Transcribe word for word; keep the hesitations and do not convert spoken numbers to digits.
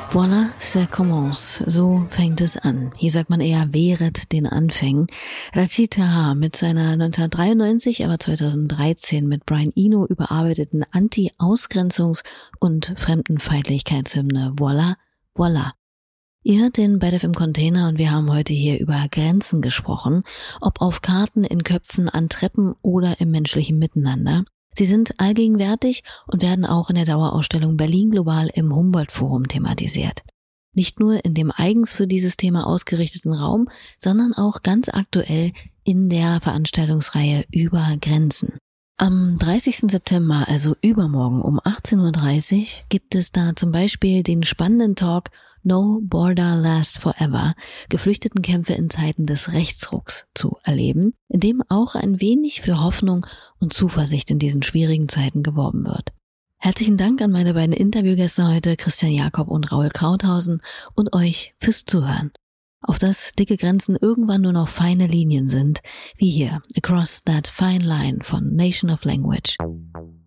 Voilà, ça commence. So fängt es an. Hier sagt man eher wehret den Anfängen. Rachid Taha mit seiner neunzehnhundertdreiundneunzig, aber zweitausenddreizehn mit Brian Eno überarbeiteten Anti-Ausgrenzungs- und Fremdenfeindlichkeitshymne Voilà, voilà. Ihr hört den Bad F M Container und wir haben heute hier über Grenzen gesprochen, ob auf Karten, in Köpfen, an Treppen oder im menschlichen Miteinander. Sie sind allgegenwärtig und werden auch in der Dauerausstellung Berlin Global im Humboldt-Forum thematisiert. Nicht nur in dem eigens für dieses Thema ausgerichteten Raum, sondern auch ganz aktuell in der Veranstaltungsreihe Über Grenzen. Am dreißigsten September, also übermorgen um achtzehn Uhr dreißig, gibt es da zum Beispiel den spannenden Talk No Border Lasts Forever, Geflüchtetenkämpfe in Zeiten des Rechtsrucks zu erleben, in dem auch ein wenig für Hoffnung und Zuversicht in diesen schwierigen Zeiten geworben wird. Herzlichen Dank an meine beiden Interviewgäste heute, Christian Jakob und Raul Krauthausen, und euch fürs Zuhören. Auf dass dicke Grenzen irgendwann nur noch feine Linien sind, wie hier Across That Fine Line von Nation of Language.